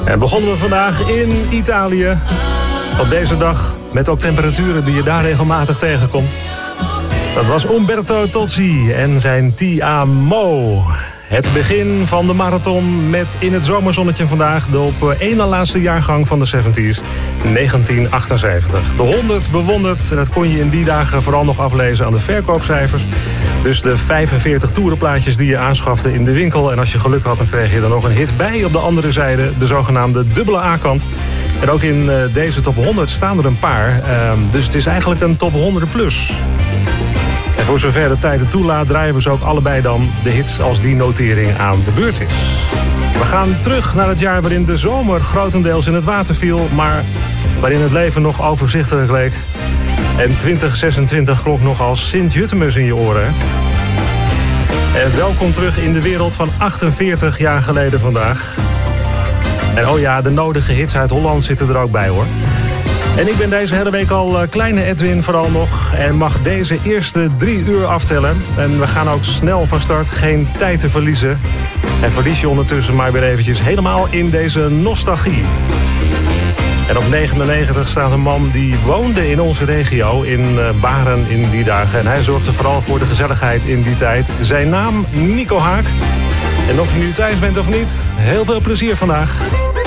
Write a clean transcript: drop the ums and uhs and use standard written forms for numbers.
En begonnen we vandaag in Italië. Op deze dag met ook temperaturen die je daar regelmatig tegenkomt. Dat was Umberto Tozzi en zijn Ti Amo. Het begin van de marathon met in het zomerzonnetje vandaag de op één na laatste jaargang van de 70's, 1978. De 100 bewonderd en dat kon je in die dagen vooral nog aflezen aan de verkoopcijfers. Dus de 45 toerenplaatjes die je aanschafte in de winkel. En als je geluk had, dan kreeg je er nog een hit bij op de andere zijde, de zogenaamde dubbele A-kant. En ook in deze top 100 staan er een paar. Dus het is eigenlijk een top 100 plus. En voor zover de tijd het toelaat, draaien we ze ook allebei dan de hits als die notering aan de beurt is. We gaan terug naar het jaar waarin de zomer grotendeels in het water viel, maar waarin het leven nog overzichtelijk leek. En 2026 klonk nog als Sint-Jutemus in je oren. En welkom terug in de wereld van 48 jaar geleden vandaag. En oh ja, de nodige hits uit Holland zitten er ook bij hoor. En ik ben deze hele week al kleine Edwin vooral nog. En mag deze eerste 3 uur aftellen. En we gaan ook snel van start, geen tijd te verliezen. En verlies je ondertussen maar weer eventjes helemaal in deze nostalgie. En op 99 staat een man die woonde in onze regio, in Baren in die dagen. En hij zorgde vooral voor de gezelligheid in die tijd. Zijn naam Nico Haak. En of je nu thuis bent of niet, heel veel plezier vandaag.